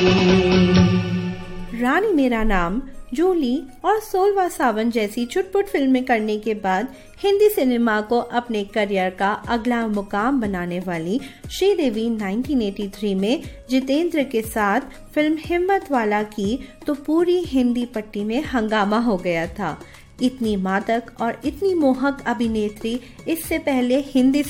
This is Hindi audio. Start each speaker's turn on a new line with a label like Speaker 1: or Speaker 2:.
Speaker 1: रानी मेरा नाम, जूली और 16वां सावन जैसी चुटपुट फिल्में करने के बाद हिंदी सिनेमा को अपने करियर का अगला मुकाम बनाने वाली श्रीदेवी 1983 में जितेंद्र के साथ फिल्म हिम्मत वाला की तो पूरी हिंदी पट्टी में हंगामा हो गया था। इतनी मादक और इतनी मोहक अभिनेत्री इससे पहले हिंदी